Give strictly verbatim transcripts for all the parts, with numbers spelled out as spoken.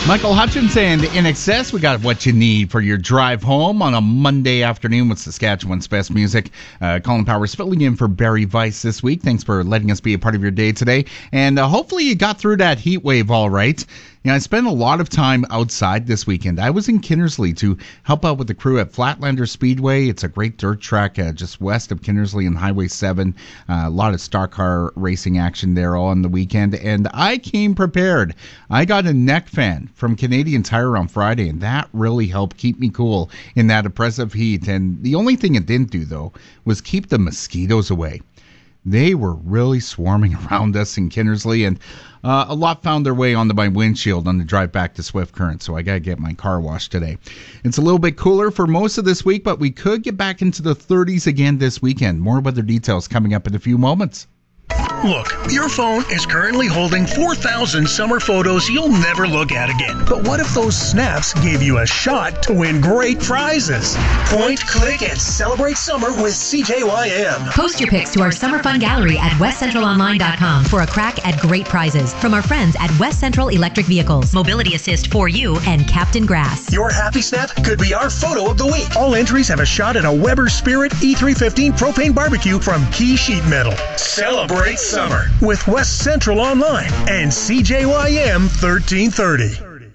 Michael Hutchins and In Excess. We got what you need for your drive home on a Monday afternoon with Saskatchewan's best music. Uh, Colin Powers filling in for Barry Weiss this week. Thanks for letting us be a part of your day today. And uh, hopefully you got through that heat wave all right. You know, I spent a lot of time outside this weekend. I was in Kinnersley to help out with the crew at Flatlander Speedway. It's a great dirt track uh, just west of Kinnersley and Highway seven. Uh, a lot of stock car racing action there all on the weekend. And I came prepared. I got a neck fan from Canadian Tire on Friday, and that really helped keep me cool in that oppressive heat. And the only thing it didn't do, though, was keep the mosquitoes away. They were really swarming around us in Kinnersley, and uh, a lot found their way onto my windshield on the drive back to Swift Current, so I got to get my car washed today. It's a little bit cooler for most of this week, but we could get back into the thirties again this weekend. More weather details coming up in a few moments. Look, your phone is currently holding four thousand summer photos you'll never look at again. But what if those snaps gave you a shot to win great prizes? Point, click, and celebrate summer with C J Y M. Post your pics to our Summer Fun Gallery at west central online dot com for a crack at great prizes from our friends at West Central Electric Vehicles, Mobility Assist for You, and Captain Grass. Your happy snap could be our photo of the week. All entries have a shot at a Weber Spirit E three fifteen propane barbecue from Key Sheet Metal. Celebrate summer with West Central Online and C J Y M thirteen thirty.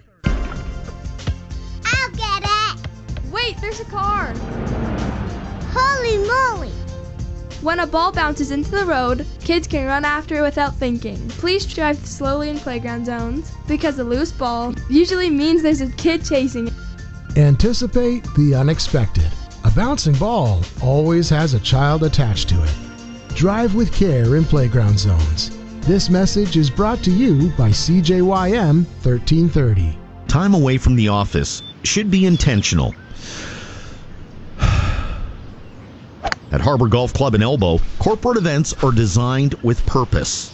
I'll get it. Wait, there's a car. Holy moly. When a ball bounces into the road, kids can run after it without thinking. Please drive slowly in playground zones because a loose ball usually means there's a kid chasing it. Anticipate the unexpected. A bouncing ball always has a child attached to it. Drive with care in playground zones. This message is brought to you by C J Y M thirteen thirty. Time away from the office should be intentional. At Harbor Golf Club in Elbow, corporate events are designed with purpose.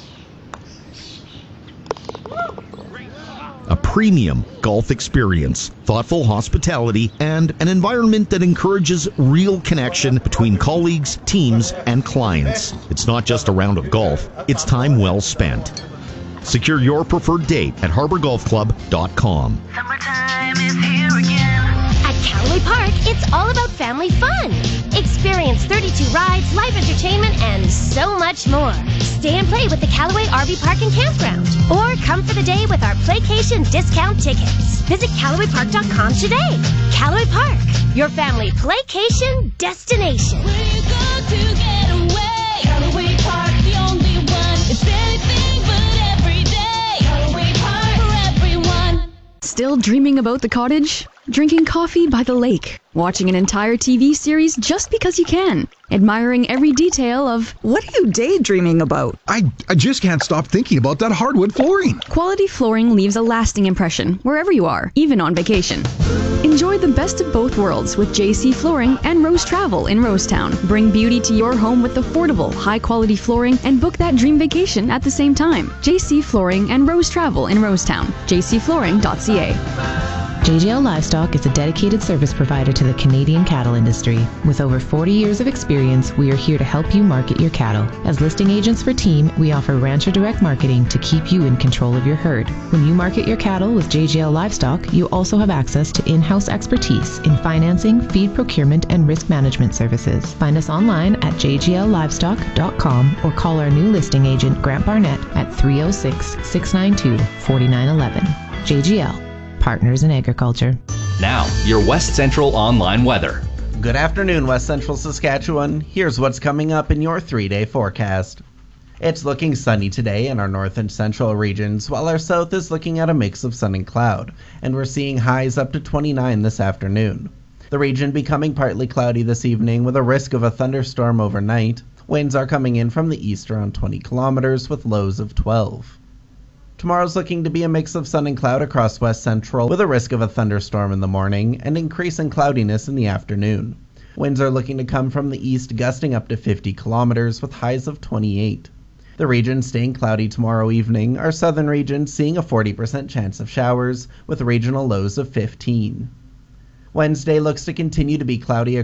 A premium golf experience, thoughtful hospitality, and an environment that encourages real connection between colleagues, teams, and clients. It's not just a round of golf, it's time well spent. Secure your preferred date at harbor golf club dot com. Summertime is here again. At Callaway Park, it's all about family fun. Experience thirty-two rides, live entertainment, and so much more. Stay and play with the Callaway R V Park and Campground. Or come for the day with our Playcation discount tickets. Visit Callaway Park dot com today. Callaway Park, your family playcation destination. We're going to get away. Callaway Park, the only one. It's anything but every day. Callaway Park for everyone. Still dreaming about the cottage? Drinking coffee by the lake? Watching an entire T V series just because you can? Admiring every detail of... What are you daydreaming about? I, I just can't stop thinking about that hardwood flooring. Quality flooring leaves a lasting impression wherever you are, even on vacation. Enjoy the best of both worlds with J C Flooring and Rose Travel in Rosetown. Bring beauty to your home with affordable, high-quality flooring and book that dream vacation at the same time. J C Flooring and Rose Travel in Rosetown. j c flooring dot c a. J G L Livestock is a dedicated service provider to the Canadian cattle industry. With over forty years of experience, we are here to help you market your cattle. As listing agents for Team, we offer Rancher Direct Marketing to keep you in control of your herd. When you market your cattle with J G L Livestock, you also have access to in-house expertise in financing, feed procurement, and risk management services. Find us online at j g l livestock dot com or call our new listing agent, Grant Barnett, at three oh six, six nine two, four nine one one. J G L. Partners in Agriculture. Now, your West Central online weather. Good afternoon, West Central Saskatchewan. Here's what's coming up in your three-day forecast. It's looking sunny today in our north and central regions, while our south is looking at a mix of sun and cloud, and we're seeing highs up to twenty-nine this afternoon. The region becoming partly cloudy this evening with a risk of a thunderstorm overnight. Winds are coming in from the east around twenty kilometers with lows of twelve. Tomorrow's looking to be a mix of sun and cloud across West Central with a risk of a thunderstorm in the morning and increase in cloudiness in the afternoon. Winds are looking to come from the east, gusting up to fifty kilometers with highs of twenty-eight. The region staying cloudy tomorrow evening, our southern region seeing a forty percent chance of showers with regional lows of fifteen. Wednesday looks to continue to be cloudy